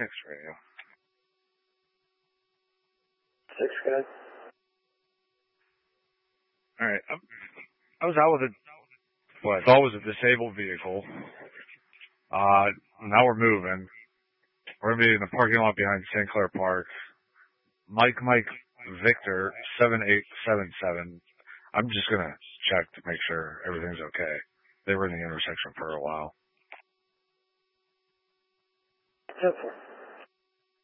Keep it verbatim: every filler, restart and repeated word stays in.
six radio. Six, good. All right. I, I was out with a what I thought was a disabled vehicle. Uh, now we're moving. We're gonna be in the parking lot behind Saint Clair Park. Mike, Mike, Victor, seven eight seven seven. I'm just gonna check to make sure everything's okay. They were in the intersection for a while. Okay.